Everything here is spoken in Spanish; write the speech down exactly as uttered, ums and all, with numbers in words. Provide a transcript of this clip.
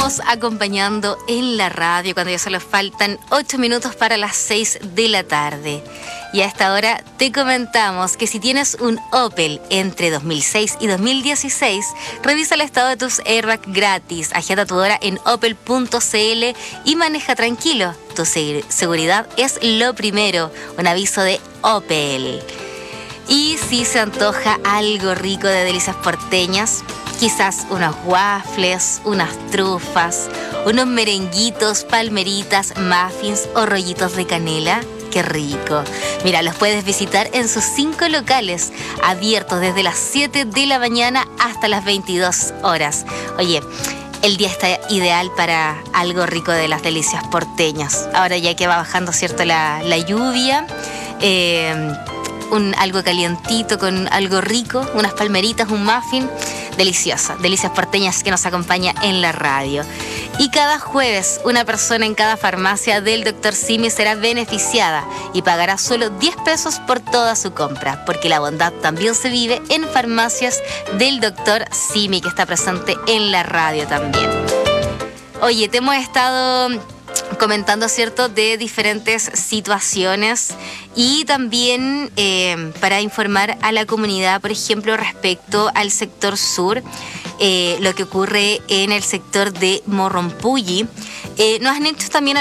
seguimos acompañando en la radio cuando ya solo faltan ocho minutos para las seis de la tarde. Y a esta hora te comentamos que si tienes un Opel entre dos mil seis y dos mil dieciséis, revisa el estado de tus airbags gratis. Agenda tu hora en opel punto c l y maneja tranquilo. Tu seg- seguridad es lo primero. Un aviso de Opel. Y si se antoja algo rico de delicias porteñas, quizás unos waffles, unas trufas, unos merenguitos, palmeritas, muffins o rollitos de canela. ¡Qué rico! Mira, los puedes visitar en sus cinco locales, abiertos desde las siete de la mañana hasta las veintidós horas. Oye, el día está ideal para algo rico de las delicias porteñas. Ahora ya que va bajando, ¿cierto?, la, la lluvia, eh, un, algo calientito con algo rico, unas palmeritas, un muffin. Deliciosa, delicias porteñas que nos acompaña en la radio. Y cada jueves, una persona en cada farmacia del doctor Simi será beneficiada y pagará solo diez pesos por toda su compra, porque la bondad también se vive en farmacias del doctor Simi, que está presente en la radio también. Oye, te hemos estado comentando, ¿cierto?, de diferentes situaciones y también eh, para informar a la comunidad, por ejemplo, respecto al sector sur, eh, lo que ocurre en el sector de Morrompulli. Eh, nos han hecho también